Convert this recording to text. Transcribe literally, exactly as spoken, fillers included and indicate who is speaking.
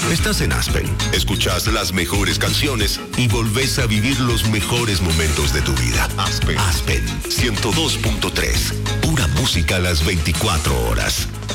Speaker 1: Estás en Aspen, escuchas las mejores canciones y volvés a vivir los mejores momentos de tu vida. Aspen, Aspen ciento dos punto tres, pura música a las veinticuatro horas.